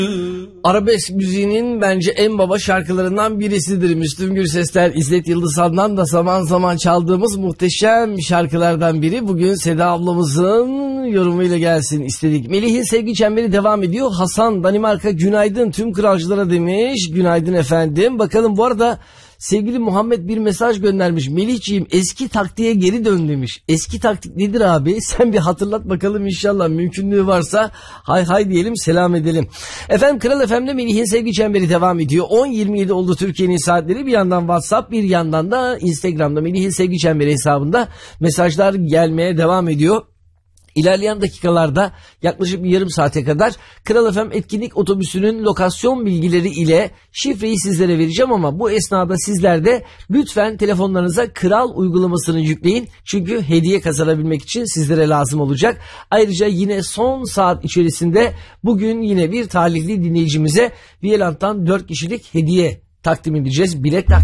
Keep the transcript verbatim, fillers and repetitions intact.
Arabesk müziğinin bence en baba şarkılarından birisidir. Müslüm Gürsesler, İzzet Yıldızhan'dan da zaman zaman çaldığımız muhteşem şarkılardan biri. Bugün Seda ablamızın yorumuyla gelsin istedik. Melih'in sevgi çemberi devam ediyor. Hasan Danimarka günaydın tüm kralcılara demiş. Günaydın efendim. Bakalım bu arada sevgili Muhammed bir mesaj göndermiş. Melihciğim eski taktiğe geri dön demiş. Eski taktik nedir abi? Sen bir hatırlat bakalım inşallah. Mümkünlüğü varsa hay hay diyelim, selam edelim. Efendim Kral F M'de Melih'in sevgi çemberi devam ediyor. on yirmi yedi oldu Türkiye'nin saatleri. Bir yandan WhatsApp, bir yandan da Instagram'da Melih'in sevgi çemberi hesabında mesajlar gelmeye devam ediyor. İlerleyen dakikalarda yaklaşık bir yarım saate kadar Kral F M etkinlik otobüsünün lokasyon bilgileri ile şifreyi sizlere vereceğim ama bu esnada sizler de lütfen telefonlarınıza Kral uygulamasını yükleyin. Çünkü hediye kazanabilmek için sizlere lazım olacak. Ayrıca yine son saat içerisinde bugün yine bir talihli dinleyicimize Viyeland'dan dört kişilik hediye takdim edeceğiz. Bilet takdim